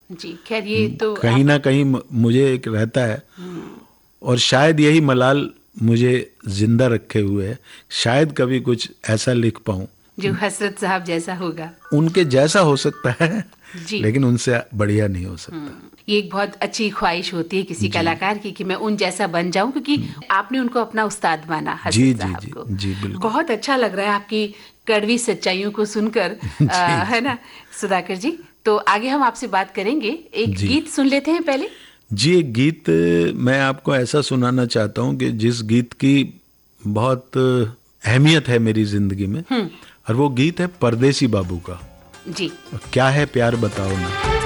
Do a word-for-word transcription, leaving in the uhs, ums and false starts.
जी, खैर ये तो कहीं ना कहीं मुझे एक रहता है, और शायद यही मलाल मुझे जिंदा रखे हुए है, शायद कभी कुछ ऐसा लिख पाऊं जो हसरत साहब जैसा होगा। उनके जैसा हो सकता है जी, लेकिन उनसे बढ़िया नहीं हो सकता। ये एक बहुत अच्छी ख्वाहिश होती है किसी कलाकार की कि मैं उन जैसा बन जाऊं, क्योंकि आपने उनको अपना उस्ताद माना, जी हसरत जी साहब जी को। जी बिल्कुल। बहुत अच्छा लग रहा है आपकी कड़वी सच्चाइयों को सुनकर, आ, जी है ना सुधाकर जी। तो आगे हम आपसे बात करेंगे, एक जी गीत सुन लेते हैं पहले। जी। एक गीत मैं आपको ऐसा सुनाना चाहता हूँ कि जिस गीत की बहुत अहमियत है मेरी जिंदगी में, और वो गीत है परदेसी बाबू का, जी। क्या है प्यार बताओ ना।